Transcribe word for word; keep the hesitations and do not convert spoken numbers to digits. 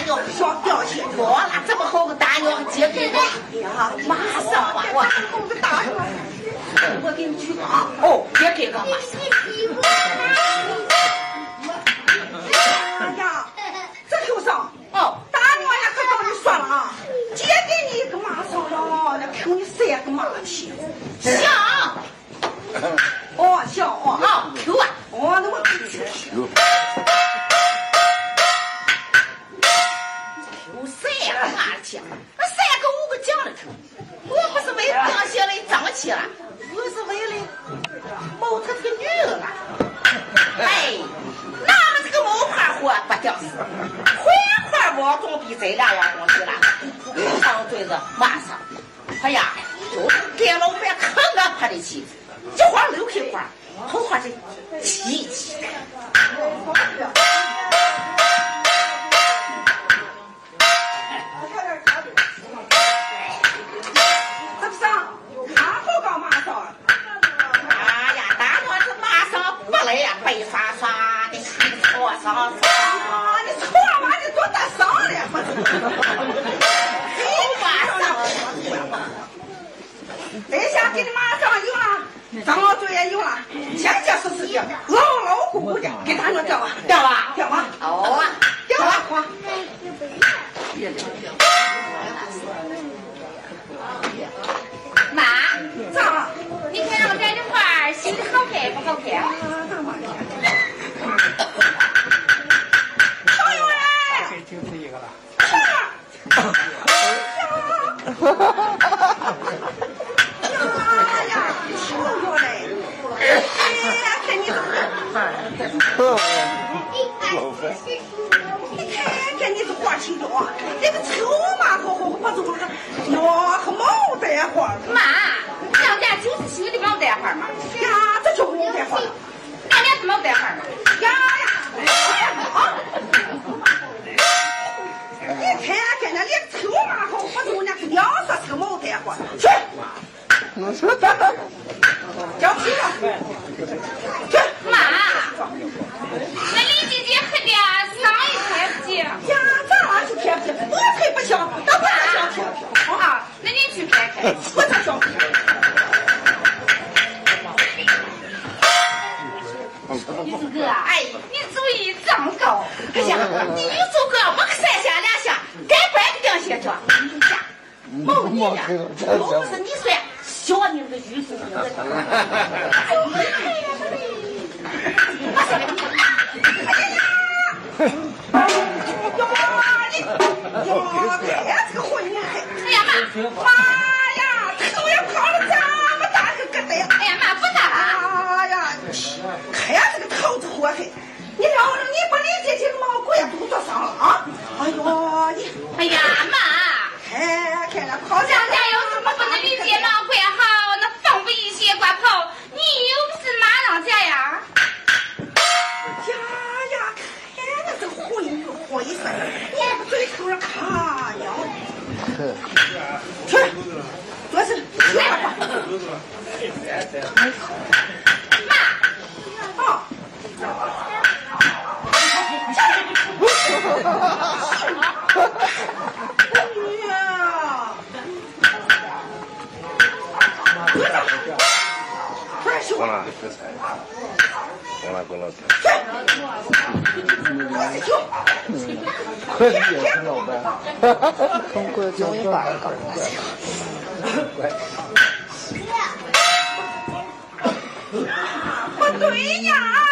鸟想掉下去了，这么好个大鸟还接给我呀！马上吧，我好个大鸟，我给你去啊！哦，接给我马上。哎呀，这头上哦，大鸟呀，可跟你说了啊，接给你个马上了，那凭你三个马去。行。哦，行哦，啊，求啊，哦，那我给你求。有三个马去，那三个五个讲了头，我不是为讲些了脏气了，我是为了谋他这个女儿了。哎，那么这个谋块货不屌丝，块块我总比这两样东西了。上嘴子马上，哎呀，就给老板看俺拍得起，这花六皮花，头花是七七。白刷刷的，洗搓刷刷，你错嘛？你多大伤了？黑马上，这下给你马上有了，张嘴也有了，结结实实的，老老固固的，给他们掉吧，掉吧，掉吧，哦，掉吧，好。妈，咋？你看我这的花绣的好看不好看？朋友哎，就这一个了。呀呀，朋友嘞，哎呀，看你这，你看看你这花青椒啊，那个臭嘛，好好把这个哟，可毛带花。妈，咱家就是绣的毛带花嘛。呀，这就毛带花。俺家是毛带花嘛。呀呀，啊！你看看那连臭嘛好，把这个那个娘说是个毛带花。去，我说咋的？叫去吧。去，妈，那李姐姐喝的上一天不急。呀，咋是天不急？我才不想，那我才想天不急。啊，那你去看看，我才想。你这个，哎，你主意这么高，哎呀，你女主个不三下两下，该掰个两下脚，你下，毛你呀，又不是你说小你那个女主个，哎呀，我说你，哎呀，哟，哎，这个混你还，哎呀妈，妈呀，头也跑了这么大个疙瘩，哎呀妈不大了，哎呀，看呀这个头子祸害，你让你把李姐姐毛骨也都做伤了啊！哎呦你，哎呀妈，看看那跑家家要是不把那李姐毛骨好，那放不一些刮跑，你又不是马上家呀？呀呀，看那这混鱼混水，你不嘴头上看呀？去，做事来吧。妈，啊。 我拿的食材，我拿过了。可以也老板，通过交一百个。 不对呀！